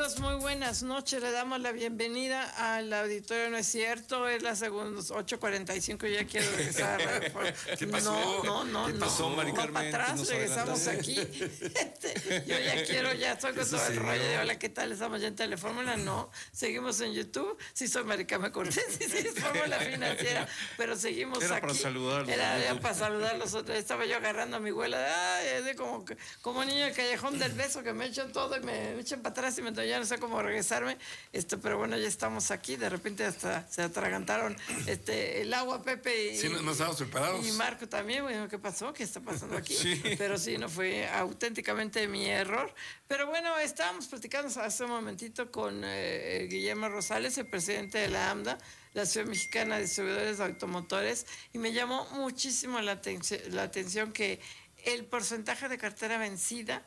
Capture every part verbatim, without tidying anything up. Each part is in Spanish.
amigos, muy buenas noches. Le damos la bienvenida al auditorio. No es cierto, es la segunda, ocho cuarenta y cinco. Ya quiero regresar. ¿Qué pasó? No, no, no. ¿Qué pasó, no, Mari no, Carmen? para atrás, regresamos aquí. Este, yo ya quiero, ya estoy con todo el rollo de hola, ¿qué tal? Estamos ya en Telefórmula. No, seguimos en YouTube. Sí, soy Mari Carmen Cortés, sí, sí, es Fórmula Financiera, pero seguimos Era aquí. para saludarlos. Era, era para saludarlos. Estaba yo agarrando a mi abuela. Ay, es de como, como niño del callejón del beso que me echan todo y me echan para atrás y me ya no sé cómo regresarme, este, pero bueno, ya estamos aquí. De repente hasta se atragantaron este, el agua, Pepe y, sí, no, no estábamos preparados. Y Marco también. Bueno, ¿qué pasó? ¿Qué está pasando aquí? Sí. Pero sí, no fue auténticamente mi error. Pero bueno, estábamos platicando hace un momentito con eh, Guillermo Rosales, el presidente de la AMDA, la Asociación Mexicana de Distribuidores de Automotores, y me llamó muchísimo la, atención, la atención que el porcentaje de cartera vencida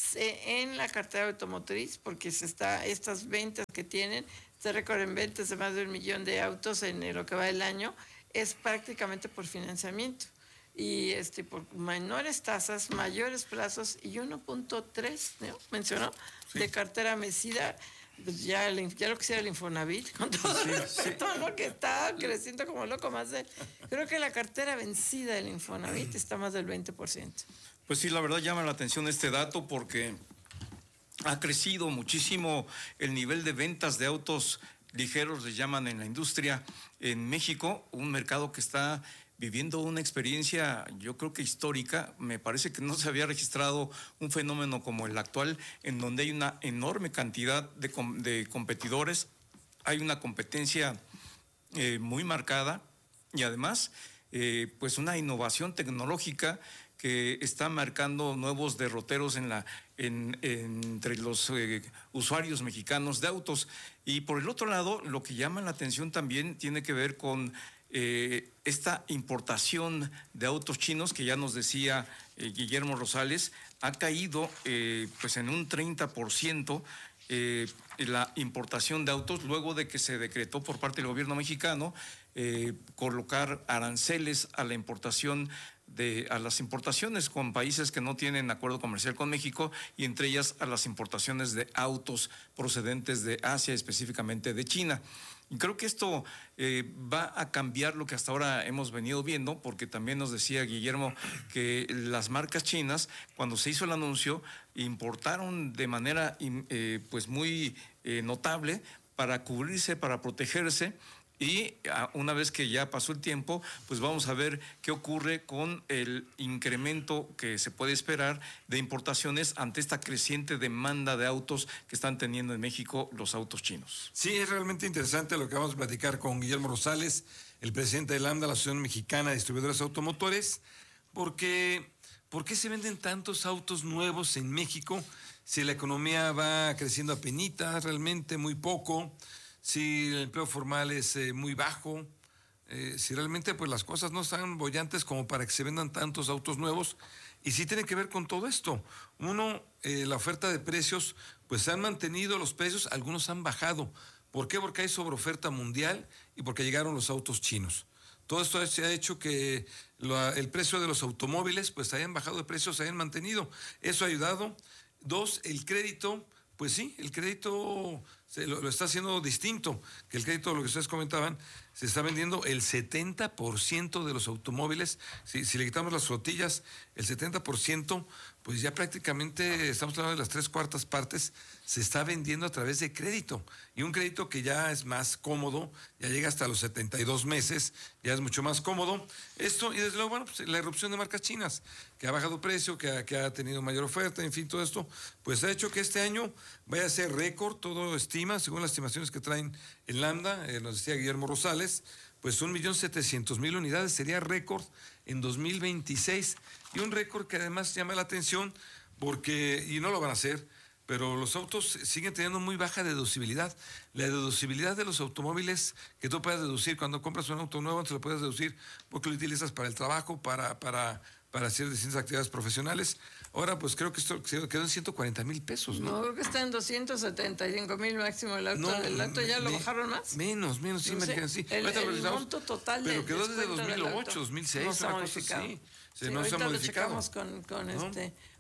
en la cartera automotriz, porque se está, estas ventas que tienen, se recorren ventas de más de un millón de autos en lo que va del año, es prácticamente por financiamiento. Y este por menores tasas, mayores plazos y uno punto tres, ¿no? Mencionó, sí, de cartera vencida. Pues ya, ya lo quisiera el Infonavit, con todo, sí, sí. todo lo que está creciendo como loco, más de... Creo que la cartera vencida del Infonavit está más del veinte por ciento. Pues sí, la verdad llama la atención este dato porque ha crecido muchísimo el nivel de ventas de autos ligeros, les llaman en la industria, en México, un mercado que está viviendo una experiencia, yo creo que histórica. Me parece que no se había registrado un fenómeno como el actual, en donde hay una enorme cantidad de, de competidores, hay una competencia eh, muy marcada y además, eh, pues una innovación tecnológica que está marcando nuevos derroteros en la, en, en, entre los eh, usuarios mexicanos de autos. Y por el otro lado, lo que llama la atención también tiene que ver con eh, esta importación de autos chinos, que ya nos decía eh, Guillermo Rosales, ha caído eh, pues en un treinta por ciento. Eh, la importación de autos luego de que se decretó por parte del gobierno mexicano eh, colocar aranceles a la importación de a las importaciones con países que no tienen acuerdo comercial con México, y entre ellas a las importaciones de autos procedentes de Asia, específicamente de China. Y creo que esto eh, va a cambiar lo que hasta ahora hemos venido viendo, porque también nos decía Guillermo que las marcas chinas, cuando se hizo el anuncio, importaron de manera eh, pues muy eh, notable para cubrirse, para protegerse. Y una vez que ya pasó el tiempo, pues vamos a ver qué ocurre con el incremento que se puede esperar de importaciones ante esta creciente demanda de autos que están teniendo en México los autos chinos. Sí, es realmente interesante lo que vamos a platicar con Guillermo Rosales, el presidente de la AMDA, la Asociación Mexicana de Distribuidores Automotores, porque ¿por qué se venden tantos autos nuevos en México si la economía va creciendo a penitas, realmente muy poco? Si el empleo formal es eh, muy bajo, eh, si realmente pues las cosas no están bollantes como para que se vendan tantos autos nuevos, y sí tiene que ver con todo esto. Uno, eh, la oferta de precios, pues se han mantenido los precios, algunos han bajado. ¿Por qué? Porque hay sobreoferta mundial y porque llegaron los autos chinos. Todo esto se ha hecho que lo, el precio de los automóviles pues hayan bajado de precios, se hayan mantenido. Eso ha ayudado. Dos, el crédito. Pues sí, el crédito se lo, lo está haciendo distinto, que el crédito, lo que ustedes comentaban, se está vendiendo el setenta por ciento de los automóviles. Si, si le quitamos las flotillas, el setenta por ciento, pues ya prácticamente estamos hablando de las tres cuartas partes, se está vendiendo a través de crédito. Y un crédito que ya es más cómodo, ya llega hasta los setenta y dos meses, ya es mucho más cómodo. Esto, y desde luego, bueno, pues la irrupción de marcas chinas, que ha bajado precio, que ha, que ha tenido mayor oferta, en fin, todo esto, pues ha hecho que este año vaya a ser récord, todo estima, según las estimaciones que traen en Lambda, eh, nos decía Guillermo Rosales, pues un millón setecientos mil unidades sería récord en dos mil veintiséis, y un récord que además llama la atención porque, y no lo van a hacer, pero los autos siguen teniendo muy baja deducibilidad. La deducibilidad de los automóviles que tú puedes deducir cuando compras un auto nuevo, te lo puedes deducir porque lo utilizas para el trabajo, para, para, para hacer distintas actividades profesionales. Ahora, pues creo que esto quedó en ciento cuarenta mil pesos, ¿no? No, creo que está en doscientos setenta y cinco mil máximo el auto. No, ¿El auto ya me, lo bajaron más? Menos, menos, sí, No me sé, dijeron, sí. El, el monto total de pero quedó desde dos mil ocho, dos mil seis, no se ha una cosa modificado. así. Sí, no ahorita se ha lo modificado. checamos con, con ¿no? este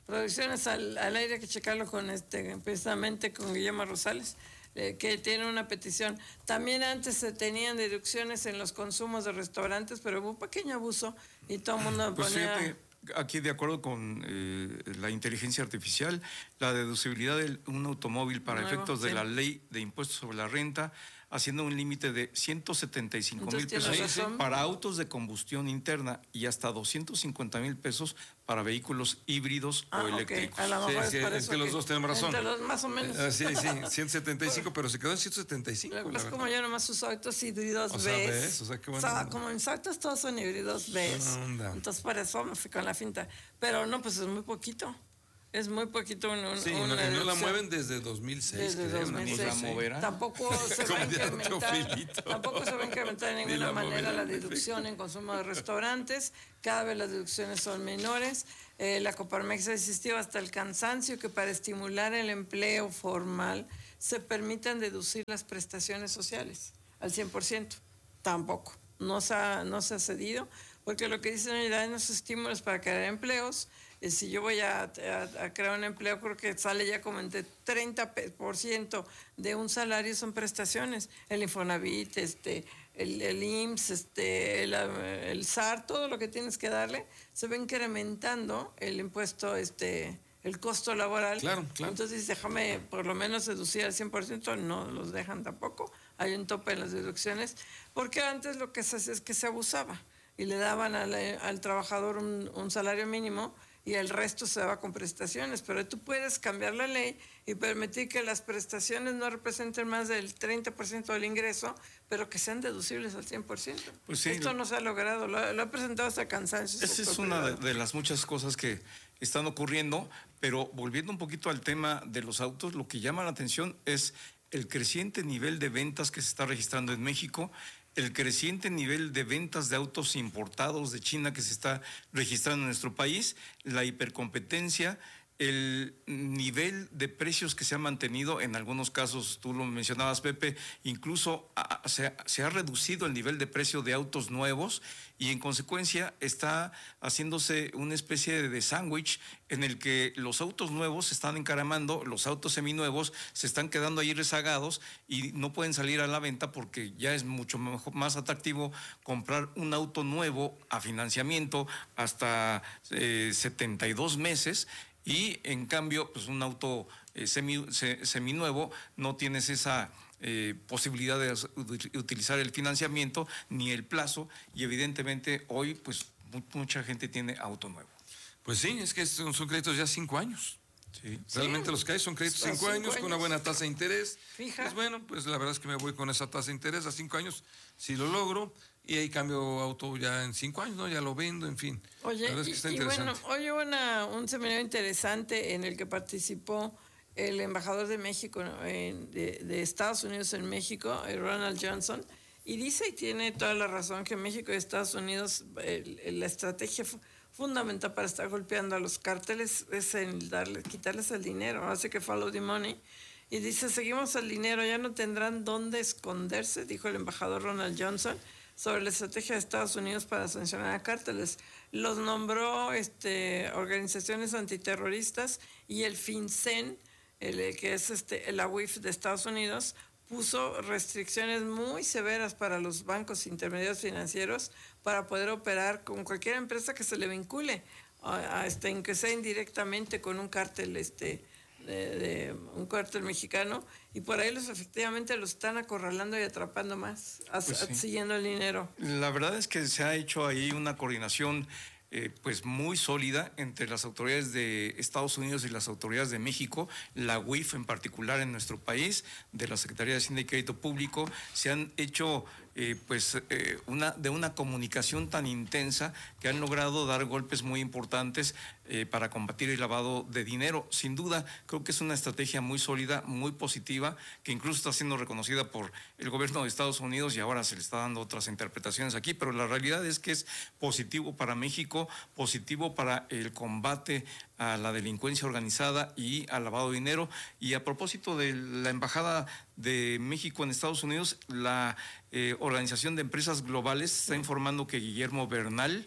Producciones al, al aire, que checarlo con este, precisamente con Guillermo Rosales, eh, que tiene una petición. También antes se tenían deducciones en los consumos de restaurantes, pero hubo un pequeño abuso y todo el mundo Pues ponía... fíjate, aquí de acuerdo con eh, la inteligencia artificial, la deducibilidad de un automóvil para Nuevo, efectos de sí. la ley de impuestos sobre la renta, haciendo un límite de ciento setenta y cinco mil Entonces, pesos tienes razón. para autos de combustión interna y hasta doscientos cincuenta mil pesos para vehículos híbridos Ah, o ok. eléctricos. A lo Sí, mejor sí, es por es eso que los dos tenemos razón. Entre los más o menos. Ah, sí, sí, ciento setenta y cinco, pero se quedó en ciento setenta y cinco. Lo que la pasa es como verdad. yo nomás uso autos híbridos O sea, B. ves, o sea, qué buena onda. Como mis autos todos son híbridos B. Onda. Entonces por eso me fui con la finta. Pero no, pues es muy poquito. Es muy poquito un, un, Sí, y una no, y no la deducción. mueven desde dos mil seis. Desde creo, una dos mil cosa seis. así. moverá. Tampoco se va a Como diría incrementar, Teofilito. tampoco se va a incrementar de Ni ninguna la manera moverán, la en deducción efecto. en consumo de restaurantes. Cada vez las deducciones son menores. Eh, la Coparmex ha insistido hasta el cansancio que para estimular el empleo formal se permitan deducir las prestaciones sociales al cien por ciento. Tampoco. No se ha, no se ha cedido, porque lo que dicen es dar los estímulos para crear empleos. Eh, si yo voy a, a, a crear un empleo, creo que sale ya como entre treinta por ciento de un salario son prestaciones. El Infonavit, este, el, el I M S S, este, el, el S A R, todo lo que tienes que darle, se va incrementando el impuesto, este, el costo laboral. Claro, claro. Entonces, déjame por lo menos deducir al cien por ciento, no los dejan tampoco. Hay un tope en las deducciones, porque antes lo que se hacía es que se abusaba y le daban al, al trabajador un, un salario mínimo y el resto se daba con prestaciones. Pero tú puedes cambiar la ley y permitir que las prestaciones no representen más del treinta por ciento del ingreso, pero que sean deducibles al cien por ciento. Pues sí, Esto no se ha logrado, lo, lo ha presentado hasta cansancio. Esa es sector una de, privado. de las muchas cosas que están ocurriendo, pero volviendo un poquito al tema de los autos, lo que llama la atención es el creciente nivel de ventas que se está registrando en México, el creciente nivel de ventas de autos importados de China que se está registrando en nuestro país, la hipercompetencia, el nivel de precios que se ha mantenido, en algunos casos, tú lo mencionabas, Pepe, incluso a, se, se ha reducido el nivel de precio de autos nuevos y en consecuencia está haciéndose una especie de sándwich en el que los autos nuevos se están encaramando, los autos seminuevos se están quedando ahí rezagados y no pueden salir a la venta porque ya es mucho mejor, más atractivo comprar un auto nuevo a financiamiento hasta eh, setenta y dos meses. Y en cambio, pues un auto eh, semi, se, seminuevo no tienes esa eh, posibilidad de utilizar el financiamiento ni el plazo y evidentemente hoy pues mucha gente tiene auto nuevo. Pues sí, es que son, son créditos ya cinco años. Sí. Realmente Sí. los que hay son créditos A cinco, cinco años, con una años. buena tasa de interés. Fija. Pues bueno, pues la verdad es que me voy con esa tasa de interés a cinco años, si lo logro, y ahí cambio auto ya en cinco años, ¿no? Ya lo vendo, en fin. Oye, la verdad es que está y, y bueno, interesante. hoy hubo una, un seminario interesante en el que participó el embajador de México, en- de, de Estados Unidos en México, eh, Ronald Johnson, y dice, y tiene toda la razón, que México y Estados Unidos, el- el- la estrategia fu- fundamental para estar golpeando a los cárteles es en darle, quitarles el dinero, hace que follow the money. Y dice, seguimos el dinero, ya no tendrán dónde esconderse, dijo el embajador Ronald Johnson, sobre la estrategia de Estados Unidos para sancionar a cárteles. Los nombró este, organizaciones antiterroristas y el FinCEN, el, que es este, la U I F de Estados Unidos, puso restricciones muy severas para los bancos intermediarios financieros para poder operar con cualquier empresa que se le vincule, a, a este, que sea indirectamente con un cártel este, de, de un cártel mexicano, y por ahí los efectivamente los están acorralando y atrapando más, as, Pues sí. siguiendo el dinero. La verdad es que se ha hecho ahí una coordinación eh, pues muy sólida entre las autoridades de Estados Unidos y las autoridades de México, la U I F en particular en nuestro país, de la Secretaría de Hacienda y Crédito Público, se han hecho eh, pues eh, una, de una comunicación tan intensa que han logrado dar golpes muy importantes eh, para combatir el lavado de dinero. Sin duda, creo que es una estrategia muy sólida, muy positiva, que incluso está siendo reconocida por el gobierno de Estados Unidos y ahora se le está dando otras interpretaciones aquí, pero la realidad es que es positivo para México, positivo para el combate a la delincuencia organizada y al lavado de dinero. Y a propósito de la Embajada de México en Estados Unidos, la eh, Organización de Empresas Globales está informando que Guillermo Bernal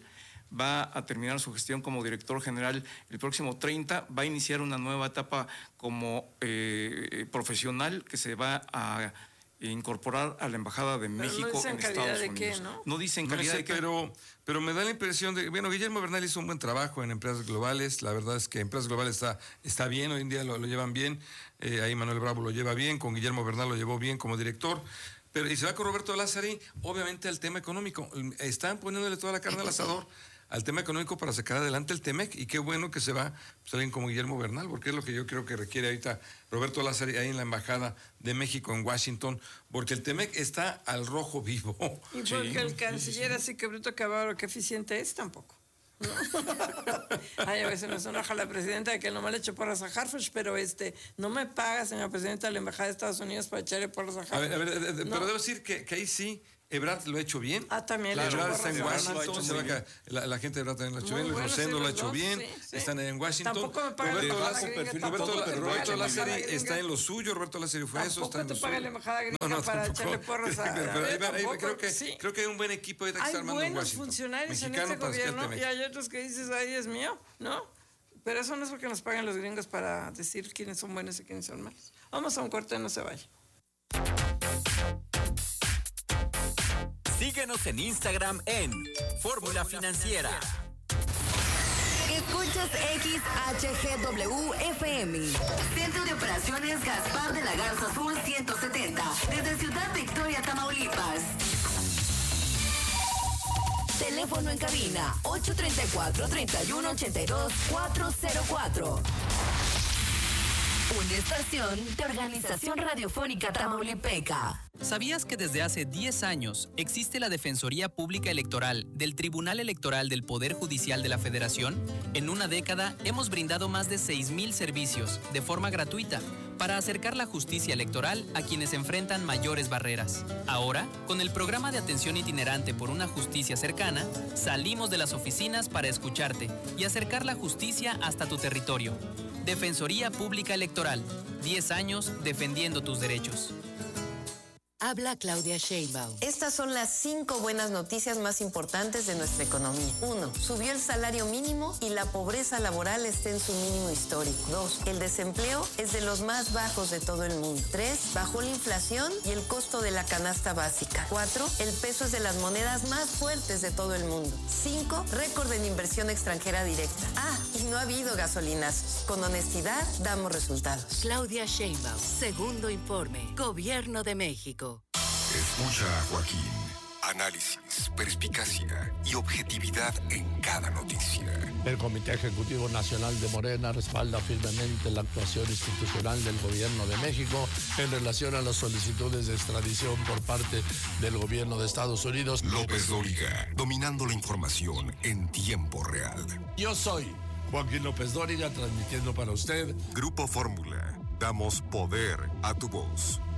va a terminar su gestión como director general el próximo treinta, va a iniciar una nueva etapa como eh, profesional que se va a incorporar a la Embajada de Pero México no dicen en calidad Estados de Unidos. qué, ¿no? No dicen No calidad sé, de qué. pero, pero me da la impresión de, bueno, Guillermo Bernal hizo un buen trabajo en Empresas Globales, la verdad es que Empresas Globales está, está bien, hoy en día lo, lo llevan bien, eh, ahí Manuel Bravo lo lleva bien, con Guillermo Bernal lo llevó bien como director, pero y se va con Roberto Lázari, obviamente al tema económico, están poniéndole toda la carne al asador al tema económico para sacar adelante el Temec, y qué bueno que se va pues, alguien como Guillermo Bernal, porque es lo que yo creo que requiere ahorita Roberto Lázari ahí en la Embajada de México en Washington, porque el Temec está al rojo vivo. Y Sí. porque el canciller, así que bruto, que bárbaro, que eficiente es, tampoco. ¿No? Ay, a veces nos enoja la presidenta de que nomás le echo porras a Harfuch, pero este, no me paga, señora presidenta de la Embajada de Estados Unidos, para echarle porras a Harfuch. A ver, a ver, eh, eh, No. pero debo decir que, que ahí sí, Ebrard lo ha hecho bien. Ah, también le La echó Ebrard porras está en a Washington, Bernal. se va acá, la, la gente de Ebrard también lo ha hecho Muy bien, Luis bueno, Rosendo sí, lo ha los hecho dos, bien, sí, sí. están en Washington. Tampoco me paga Roberto la embajada Lázari, gringa, Roberto, tampoco Roberto, te paga Roberto la Lázari embajada está gringa. en lo suyo, Roberto Lázari fue eso. Tampoco Está en te lo paga suyo. la embajada gringa No, no, para tampoco. echarle porras a- Pero, a pero ahí ver, va, ahí va, tampoco, creo, que, sí. creo que hay un buen equipo ahorita que Hay está armando en buenos Washington. funcionarios en Mexicano este para sacar el gobierno Temec. y hay otros que dices, ay, Dios mío, ¿no? Pero eso no es porque nos pagan los gringos para decir quiénes son buenos y quiénes son malos. Vamos a un corte, no se vaya. Síguenos en Instagram en Fórmula Financiera. Escuchas X H G W F M. Centro de Operaciones Gaspar de la Garza Sur ciento setenta. Desde Ciudad Victoria, Tamaulipas. Teléfono en cabina ocho tres cuatro, tres uno ocho dos, cuatro cero cuatro. Una estación de Organización Radiofónica Tamaulipeca. ¿Sabías que desde hace diez años existe la Defensoría Pública Electoral del Tribunal Electoral del Poder Judicial de la Federación? En una década hemos brindado más de seis mil servicios de forma gratuita para acercar la justicia electoral a quienes enfrentan mayores barreras. Ahora, con el programa de atención itinerante por una justicia cercana, salimos de las oficinas para escucharte y acercar la justicia hasta tu territorio. Defensoría Pública Electoral. diez años defendiendo tus derechos. Habla Claudia Sheinbaum. Estas son las cinco buenas noticias más importantes de nuestra economía. Uno, subió el salario mínimo y la pobreza laboral está en su mínimo histórico. Dos, el desempleo es de los más bajos de todo el mundo. Tres, bajó la inflación y el costo de la canasta básica. Cuatro, el peso es de las monedas más fuertes de todo el mundo. Cinco, récord en inversión extranjera directa. Ah, y no ha habido gasolinazos. Con honestidad, damos resultados. Claudia Sheinbaum, segundo informe, Gobierno de México. Escucha a Joaquín. Análisis, perspicacia y objetividad en cada noticia. El Comité Ejecutivo Nacional de Morena respalda firmemente la actuación institucional del Gobierno de México en relación a las solicitudes de extradición por parte del Gobierno de Estados Unidos. López Dóriga, dominando la información en tiempo real. Yo soy Joaquín López Dóriga, transmitiendo para usted Grupo Fórmula, damos poder a tu voz.